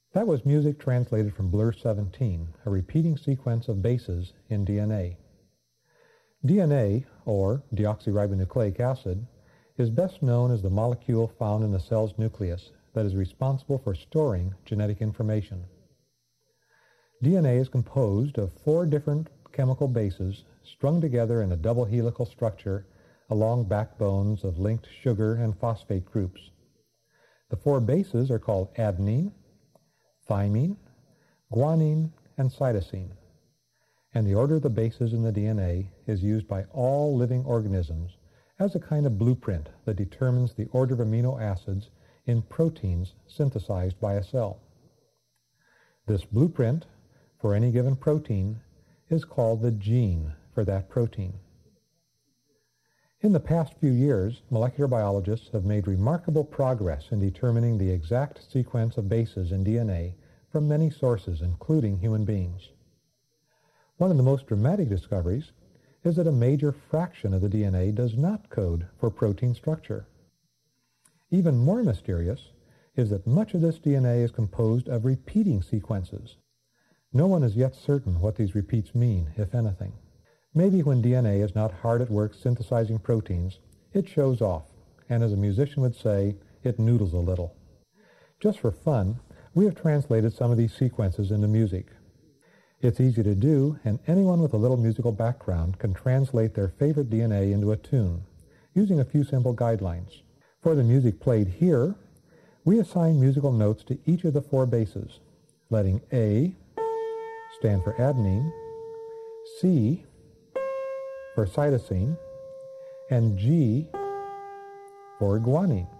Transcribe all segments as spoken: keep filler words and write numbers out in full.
That was music translated from Blur seventeen, a repeating sequence of bases in D N A. D N A, or deoxyribonucleic acid, is best known as the molecule found in the cell's nucleus that is responsible for storing genetic information. D N A is composed of four different chemical bases strung together in a double helical structure along backbones of linked sugar and phosphate groups. The four bases are called adenine, thymine, guanine, and cytosine, and the order of the bases in the D N A is used by all living organisms as a kind of blueprint that determines the order of amino acids in proteins synthesized by a cell. This blueprint for any given protein is called the gene for that protein. In the past few years, molecular biologists have made remarkable progress in determining the exact sequence of bases in D N A from many sources, including human beings. One of the most dramatic discoveries is that a major fraction of the D N A does not code for protein structure. Even more mysterious is that much of this D N A is composed of repeating sequences. No one is yet certain what these repeats mean, if anything. Maybe when D N A is not hard at work synthesizing proteins, it shows off, and as a musician would say, it noodles a little. Just for fun, we have translated some of these sequences into music. It's easy to do, and anyone with a little musical background can translate their favorite D N A into a tune, using a few simple guidelines. For the music played here, we assign musical notes to each of the four bases, letting A stand for adenine, C for cytosine, and G for guanine.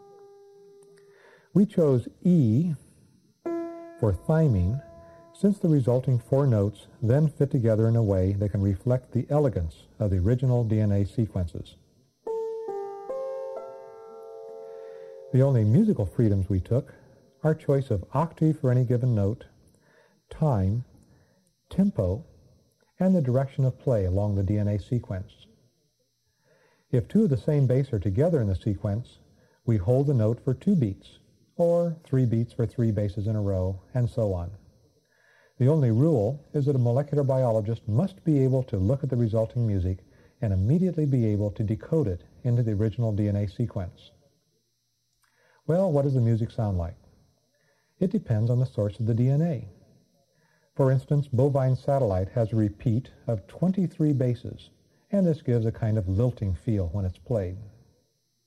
We chose E for thymine since the resulting four notes then fit together in a way that can reflect the elegance of the original D N A sequences. The only musical freedoms we took are choice of octave for any given note, time, tempo, and the direction of play along the D N A sequence. If two of the same bass are together in the sequence, we hold the note for two beats, or three beats for three basses in a row, and so on. The only rule is that a molecular biologist must be able to look at the resulting music and immediately be able to decode it into the original D N A sequence. Well, what does the music sound like? It depends on the source of the D N A. For instance, bovine satellite has a repeat of twenty-three bases, and this gives a kind of lilting feel when it's played.